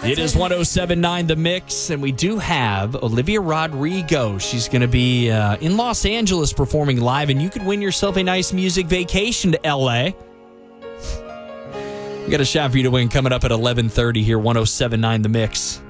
It is 107.9 The Mix, and we do have Olivia Rodrigo. She's going to be in Los Angeles performing live, and you could win yourself a nice music vacation to L.A. We got a shot for you to win coming up at 11:30 here, 107.9 The Mix.